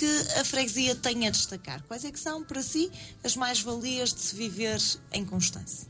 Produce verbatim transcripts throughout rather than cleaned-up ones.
que a freguesia tem a destacar? Quais é que são, para si, as mais-valias de se viver em Constance?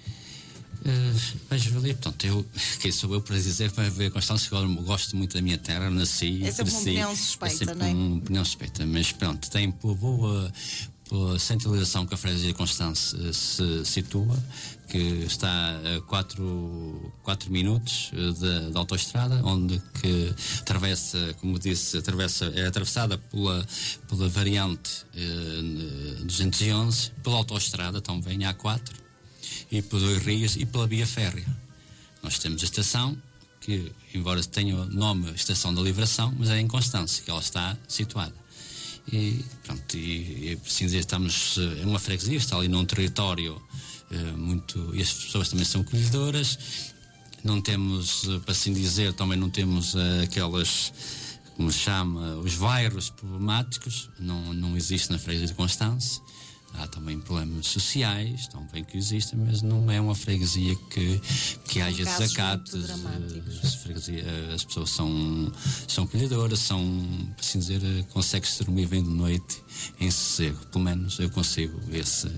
Uh, mais-valia, portanto, eu, quem sou eu para dizer que vai ver Constance, eu gosto muito da minha terra, nasci, é sempre cresci, uma opinião suspeita, é não é? uma opinião suspeita, mas pronto, tem por boa, pela centralização que a freguesia de Constance uh, se situa, que está a quatro minutos da, da autoestrada, onde que atravessa, como disse, atravessa, é atravessada pela, pela variante uh, duzentos e onze, pela autoestrada também A quatro, e por dois rios e pela via férrea. Nós temos a estação, que embora tenha o nome Estação da Livração, mas é em Constance que ela está situada. E pronto, e, e assim dizer, estamos em uma freguesia, está ali num território uh, muito, e as pessoas também são acolhedoras. Não temos, para assim dizer, também não temos uh, aquelas, como se chama, os bairros problemáticos, não, não existe na freguesia de Constance. Há também problemas sociais, também que existem, mas não é uma freguesia que, que haja desacatos. As, as pessoas são, são acolhedoras, são, por assim dizer, consegue-se dormir bem de noite em sossego. Pelo menos eu consigo esse,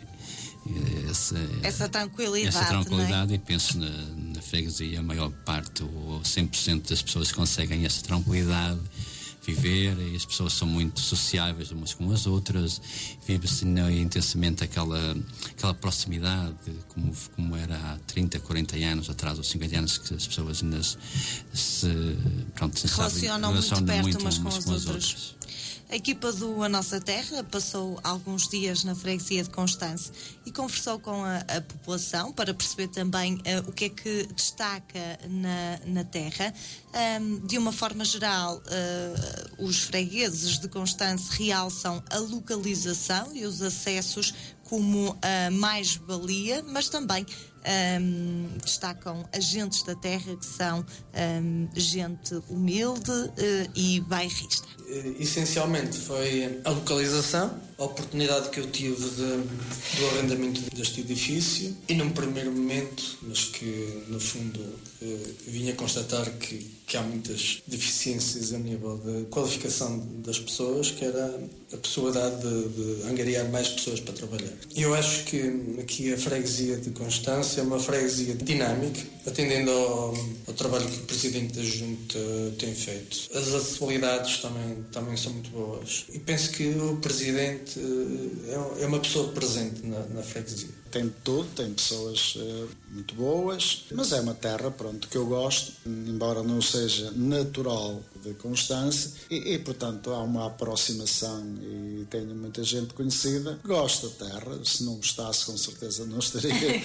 esse, essa tranquilidade. Essa tranquilidade, não é? E penso na, na freguesia, a maior parte, ou cem por cento das pessoas conseguem essa tranquilidade. Viver, e as pessoas são muito sociáveis umas com as outras, vive-se intensamente aquela, aquela proximidade como, como era há trinta, quarenta anos atrás, ou cinquenta anos, que as pessoas ainda se, se pronto, se relacionam, sabem, muito perto muito umas com, umas as, com as outras. outras. A equipa do A Nossa Terra passou alguns dias na freguesia de Constance e conversou com a, a população para perceber também uh, o que é que destaca na, na terra. Um, de uma forma geral, uh, os fregueses de Constance realçam a localização e os acessos como a mais-valia, mas também um, destacam agentes da terra que são um, gente humilde uh, e bairrista. Essencialmente foi a localização, a oportunidade que eu tive de, do arrendamento deste edifício e num primeiro momento, mas que no fundo eh, vinha constatar que, que há muitas deficiências a nível de qualificação das pessoas, que era a possibilidade de, de angariar mais pessoas para trabalhar. Eu acho que aqui a freguesia de Constância é uma freguesia dinâmica, atendendo ao, ao trabalho que o Presidente da Junta tem feito. As acessibilidades também, também são muito boas. E penso que o Presidente é uma pessoa presente na, na freguesia. Tem de tudo, tem pessoas uh, muito boas, mas é uma terra, pronto, que eu gosto, embora não seja natural de Constância, e, e portanto há uma aproximação e tenho muita gente conhecida, gosto da terra, se não gostasse com certeza não estaria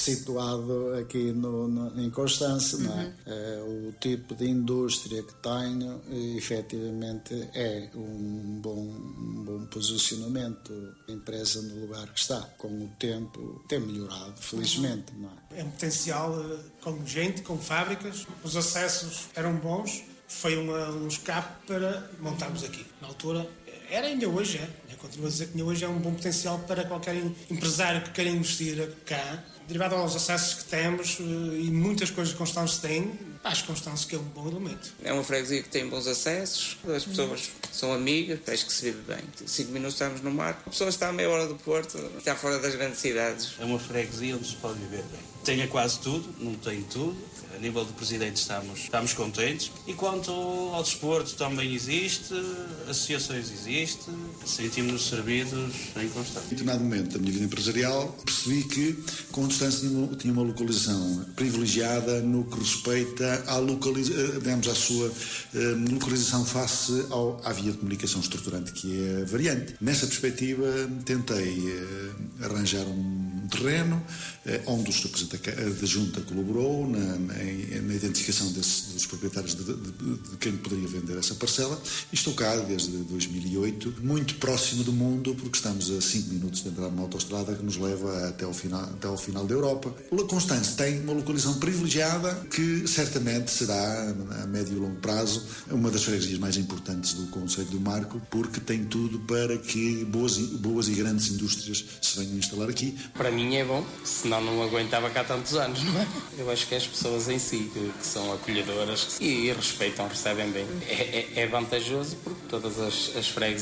situado aqui no, no, em Constância, uhum. Não é? É, o tipo de indústria que tenho, efetivamente é um bom, um bom posicionamento da empresa no lugar que está, com o tempo tem melhorado, felizmente. Não é? É um potencial com gente, com fábricas, os acessos eram bons, foi uma, um escape para montarmos aqui. Na altura, era ainda hoje, é. Eu continuo a dizer que ainda hoje é um bom potencial para qualquer empresário que queira investir cá, derivado aos acessos que temos e muitas coisas que Constância tem, acho que Constância que é um bom elemento. É uma freguesia que tem bons acessos, as pessoas são amigas, parece que se vive bem. Cinco minutos estamos no mar, a pessoa está a meia hora do Porto, está fora das grandes cidades. É uma freguesia onde se pode viver bem. Tenha quase tudo, não tem tudo. A nível do Presidente estamos, estamos contentes. E quanto ao desporto também existe, associações existem, sentimos-nos servidos em Constância. Em determinado momento da minha vida empresarial percebi que Constância tinha uma localização privilegiada no que respeita à, localiza- digamos, à sua uh, localização face ao, à via de comunicação estruturante que é a variante. Nessa perspectiva tentei uh, arranjar um terreno uh, onde o senhor Presidente da Junta colaborou na, na na identificação desse, dos proprietários de, de, de quem poderia vender essa parcela, e estou cá desde dois mil e oito, muito próximo do mundo, porque estamos a cinco minutos de entrar numa autoestrada que nos leva até ao final, até ao final da Europa. A Constância tem uma localização privilegiada que certamente será, a médio e longo prazo, uma das freguesias mais importantes do Concelho do Marco, porque tem tudo para que boas, boas e grandes indústrias se venham a instalar aqui. Para mim é bom, senão não aguentava cá tantos anos, não é? Eu acho que as pessoas em si que, que são acolhedoras e, e respeitam, recebem bem. É, é, é vantajoso porque todas as, as freguesias